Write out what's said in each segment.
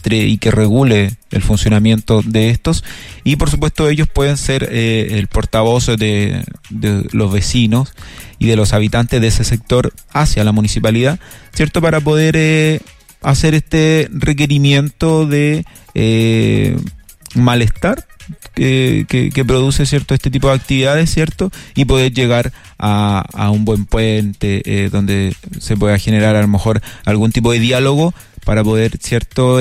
administre y que regule el funcionamiento de estos, y por supuesto ellos pueden ser el portavoz de los vecinos y de los habitantes de ese sector hacia la municipalidad, ¿cierto? Para poder hacer este requerimiento de malestar que produce, ¿cierto?, este tipo de actividades, ¿cierto? Y poder llegar a un buen puente donde se pueda generar a lo mejor algún tipo de diálogo para poder, ¿cierto?,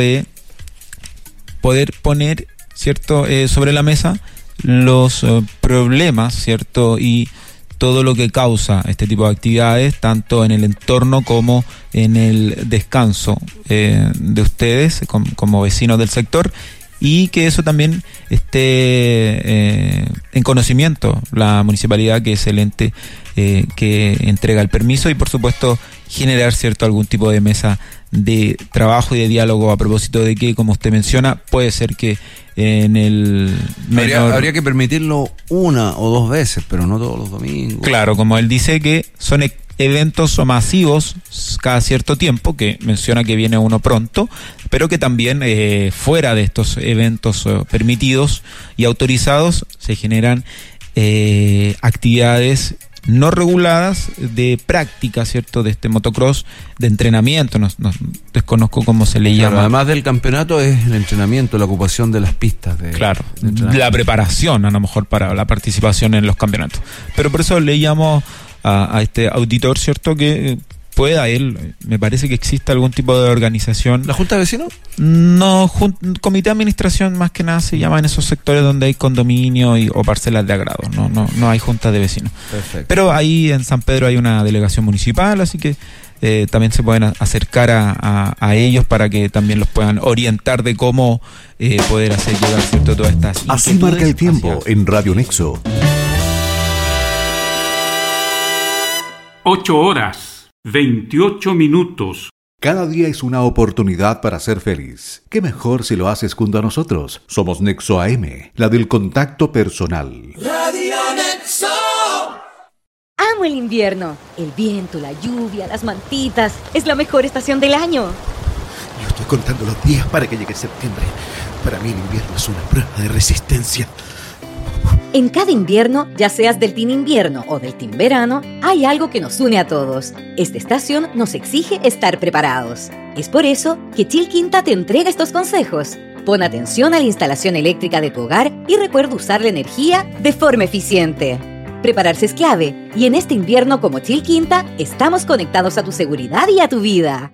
poder poner, ¿cierto?, sobre la mesa los problemas, ¿cierto?, y todo lo que causa este tipo de actividades, tanto en el entorno como en el descanso de ustedes como vecinos del sector, y que eso también esté en conocimiento la municipalidad, que es el ente que entrega el permiso, y por supuesto generar, ¿cierto?, algún tipo de mesa de trabajo y de diálogo a propósito de que, como usted menciona, puede ser que en el menor... Habría que permitirlo una o dos veces, pero no todos los domingos. Claro, como él dice que son eventos masivos cada cierto tiempo, que menciona que viene uno pronto, pero que también fuera de estos eventos permitidos y autorizados se generan actividades no reguladas de práctica, ¿cierto?, de este motocross, de entrenamiento, no desconozco cómo se le llama. Además del campeonato es el entrenamiento, la ocupación de las pistas. Claro, la preparación a lo mejor para la participación en los campeonatos. Pero por eso le llamo a este auditor, ¿cierto?, que pueda él, me parece que existe algún tipo de organización. ¿La Junta de Vecinos? No, comité de administración más que nada se llama en esos sectores donde hay condominio o parcelas de agrado, no hay juntas de vecinos. Perfecto. Pero ahí en San Pedro hay una delegación municipal, así que también se pueden acercar a ellos para que también los puedan orientar de cómo poder hacer llegar, ¿cierto?, todas estas Así marca el tiempo en Radio Nexo. 8:28. Cada día es una oportunidad para ser feliz. ¿Qué mejor si lo haces junto a nosotros? Somos Nexo AM, la del contacto personal. Radio Nexo. Amo el invierno. El viento, la lluvia, las mantitas. Es la mejor estación del año. Yo estoy contando los días para que llegue septiembre. Para mí el invierno es una prueba de resistencia. En cada invierno, ya seas del team invierno o del team verano, hay algo que nos une a todos. Esta estación nos exige estar preparados. Es por eso que Chilquinta te entrega estos consejos. Pon atención a la instalación eléctrica de tu hogar y recuerda usar la energía de forma eficiente. Prepararse es clave, y en este invierno como Chilquinta, estamos conectados a tu seguridad y a tu vida.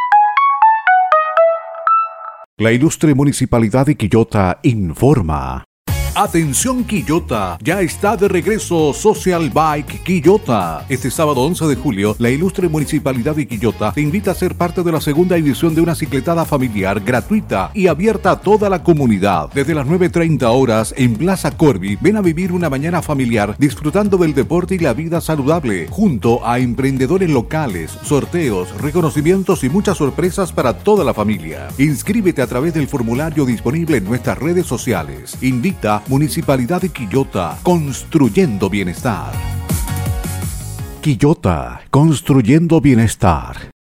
La ilustre Municipalidad de Quillota informa. Atención Quillota, ya está de regreso Social Bike Quillota. Este sábado 11 de julio, la ilustre Municipalidad de Quillota te invita a ser parte de la segunda edición de una cicletada familiar gratuita y abierta a toda la comunidad. Desde las 9:30 horas en Plaza Corby, ven a vivir una mañana familiar disfrutando del deporte y la vida saludable, junto a emprendedores locales, sorteos, reconocimientos y muchas sorpresas para toda la familia. Inscríbete a través del formulario disponible en nuestras redes sociales. Invita Municipalidad de Quillota, construyendo bienestar. Quillota, construyendo bienestar.